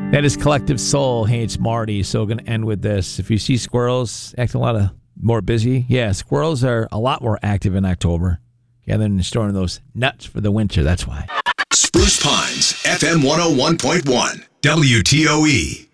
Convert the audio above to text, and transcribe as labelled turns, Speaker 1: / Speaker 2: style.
Speaker 1: That is Collective Soul. Hey, it's Marty. So going to end with this. If you see squirrels acting a lot more busy, yeah, squirrels are a lot more active in October. Gathering and storing those nuts for the winter. That's why.
Speaker 2: Spruce Pines, FM 101.1, WTOE.